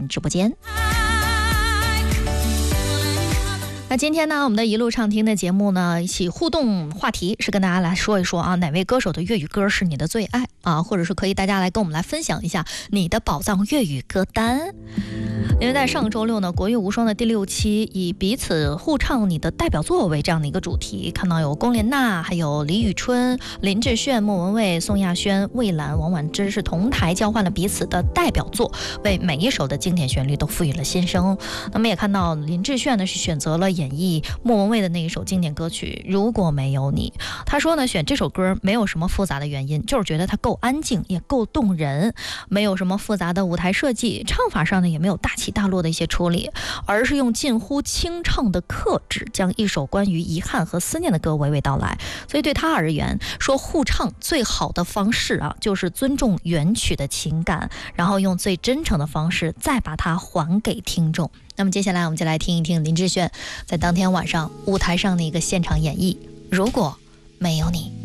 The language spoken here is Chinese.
频直播间。那今天呢，我们的一路畅听的节目呢，一起互动话题是跟大家来说一说啊，哪位歌手的粤语歌是你的最爱啊，或者是可以大家来跟我们来分享一下你的宝藏粤语歌单。因为在上周六呢，国乐无双的第6期以彼此互唱你的代表作为这样的一个主题，看到有龚莲娜，还有李宇春、林志炫、莫文蔚、宋亚轩、蔚蓝、王菀之是同台交换了彼此的代表作，为每一首的经典旋律都赋予了新生。那么也看到林志炫呢是选择了演绎莫文蔚的那一首经典歌曲《如果没有你》。他说呢，选这首歌没有什么复杂的原因，就是觉得它够安静，也够动人，没有什么复杂的舞台设计，唱法上呢也没有大起大落的一些处理，而是用近乎清唱的克制，将一首关于遗憾和思念的歌娓娓道来。所以对他而言，说互唱最好的方式啊，就是尊重原曲的情感，然后用最真诚的方式再把它还给听众。那么接下来我们就来听一听林志炫在当天晚上舞台上的一个现场演绎《如果没有你》。